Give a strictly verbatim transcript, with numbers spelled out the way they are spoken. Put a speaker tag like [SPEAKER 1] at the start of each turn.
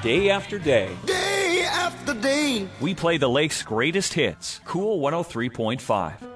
[SPEAKER 1] Day after day,
[SPEAKER 2] Day after day.
[SPEAKER 1] we play the lake's greatest hits. Cool one oh three point five.